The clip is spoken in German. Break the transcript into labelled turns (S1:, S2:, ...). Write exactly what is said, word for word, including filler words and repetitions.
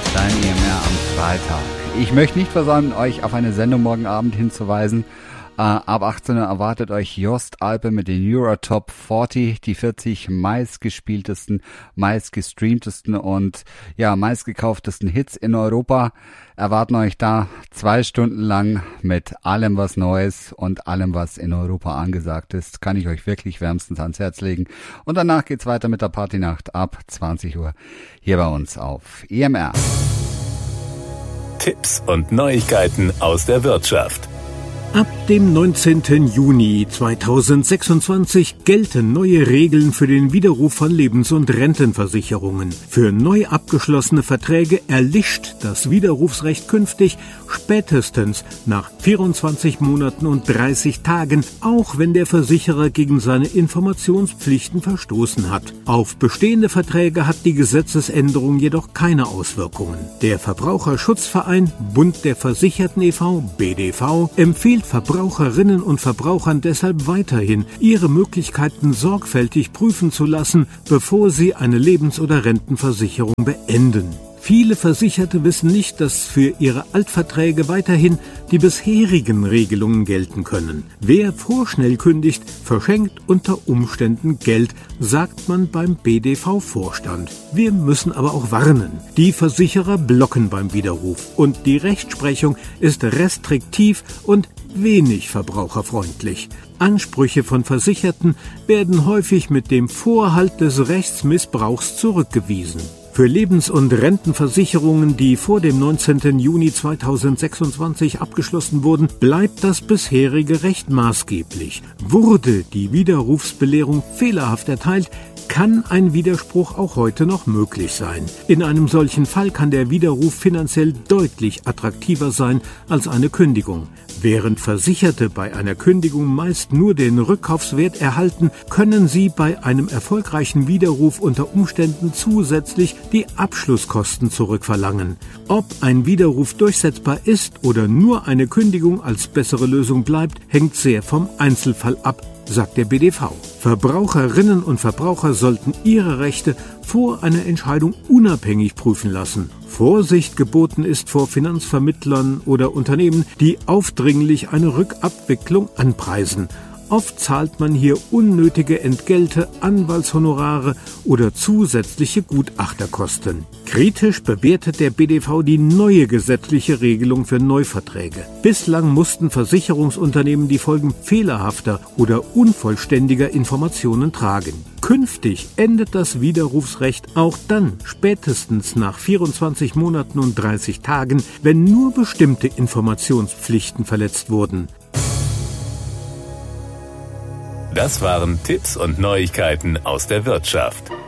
S1: Dein E M R am Freitag. Ich möchte nicht versäumen, euch auf eine Sendung morgen Abend hinzuweisen. Uh, ab achtzehn Uhr erwartet euch Jost Alpe mit den Eurotop vierzig, die vierzig meistgespieltesten, meistgestreamtesten und ja meistgekauftesten Hits in Europa. Erwarten euch da zwei Stunden lang mit allem, was Neues und allem, was in Europa angesagt ist. Kann ich euch wirklich wärmstens ans Herz legen. Und danach geht's weiter mit der Partynacht ab zwanzig Uhr hier bei uns auf E M R.
S2: Tipps und Neuigkeiten aus der Wirtschaft.
S3: Ab dem neunzehnten Juni zweitausendsechsundzwanzig gelten neue Regeln für den Widerruf von Lebens- und Rentenversicherungen. Für neu abgeschlossene Verträge erlischt das Widerrufsrecht künftig spätestens nach vierundzwanzig Monaten und dreißig Tagen, auch wenn der Versicherer gegen seine Informationspflichten verstoßen hat. Auf bestehende Verträge hat die Gesetzesänderung jedoch keine Auswirkungen. Der Verbraucherschutzverein Bund der Versicherten e V B D V empfiehlt Verbraucherinnen und Verbrauchern deshalb weiterhin, ihre Möglichkeiten sorgfältig prüfen zu lassen, bevor sie eine Lebens- oder Rentenversicherung beenden. Viele Versicherte wissen nicht, dass für ihre Altverträge weiterhin die bisherigen Regelungen gelten können. Wer vorschnell kündigt, verschenkt unter Umständen Geld, sagt man beim B D V-Vorstand. Wir müssen aber auch warnen. Die Versicherer blocken beim Widerruf und die Rechtsprechung ist restriktiv und wenig verbraucherfreundlich. Ansprüche von Versicherten werden häufig mit dem Vorhalt des Rechtsmissbrauchs zurückgewiesen. Für Lebens- und Rentenversicherungen, die vor dem neunzehnten Juni zweitausendsechsundzwanzig abgeschlossen wurden, bleibt das bisherige Recht maßgeblich. Wurde die Widerrufsbelehrung fehlerhaft erteilt, kann ein Widerspruch auch heute noch möglich sein. In einem solchen Fall kann der Widerruf finanziell deutlich attraktiver sein als eine Kündigung. Während Versicherte bei einer Kündigung meist nur den Rückkaufswert erhalten, können sie bei einem erfolgreichen Widerruf unter Umständen zusätzlich die Abschlusskosten zurückverlangen. Ob ein Widerruf durchsetzbar ist oder nur eine Kündigung als bessere Lösung bleibt, hängt sehr vom Einzelfall ab, sagt der B D V. Verbraucherinnen und Verbraucher sollten ihre Rechte vor einer Entscheidung unabhängig prüfen lassen. Vorsicht geboten ist vor Finanzvermittlern oder Unternehmen, die aufdringlich eine Rückabwicklung anpreisen. Oft zahlt man hier unnötige Entgelte, Anwaltshonorare oder zusätzliche Gutachterkosten. Kritisch bewertet der B D V die neue gesetzliche Regelung für Neuverträge. Bislang mussten Versicherungsunternehmen die Folgen fehlerhafter oder unvollständiger Informationen tragen. Künftig endet das Widerrufsrecht auch dann spätestens nach vierundzwanzig Monaten und dreißig Tagen, wenn nur bestimmte Informationspflichten verletzt wurden.
S2: Das waren Tipps und Neuigkeiten aus der Wirtschaft.